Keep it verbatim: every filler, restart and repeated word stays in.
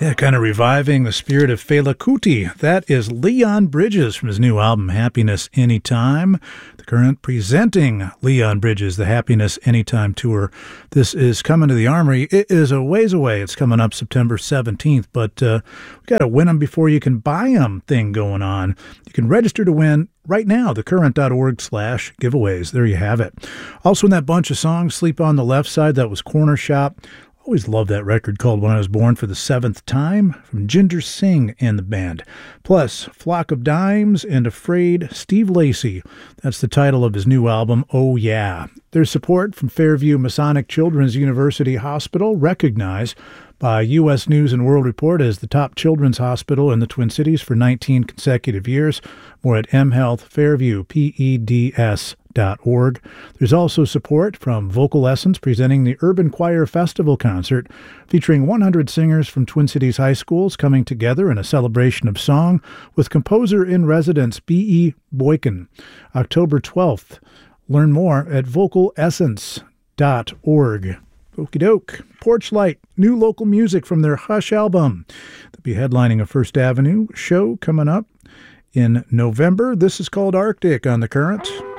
Yeah, kind of reviving the spirit of Fela Kuti. That is Leon Bridges from his new album, Happiness Anytime. The current presenting Leon Bridges, the Happiness Anytime Tour. This is coming to the Armory. It is a ways away. It's coming up September seventeenth, but uh, we got to win them before you can buy them thing going on. You can register to win right now, thecurrent.org slash giveaways. There you have it. Also in that bunch of songs, Sleep on the Left Side, that was Corner Shop. Always loved that record called When I Was Born for the Seventh Time from Ginger Singh and the band. Plus, Flock of Dimes and Afraid, Steve Lacy. That's the title of his new album, Oh Yeah. There's support from Fairview Masonic Children's University Hospital, recognized by U S News and World Report as the top children's hospital in the Twin Cities for nineteen consecutive years. More at M Health Fairview, P E D S dot org. There's also support from Vocal Essence presenting the Urban Choir Festival concert featuring one hundred singers from Twin Cities high schools coming together in a celebration of song with composer-in-residence B E. Boykin. October twelfth. Learn more at vocal essence dot org. Okie doke. Porchlight, new local music from their Hush album. They'll be headlining a First Avenue show coming up in November. This is called Arctic on The Current.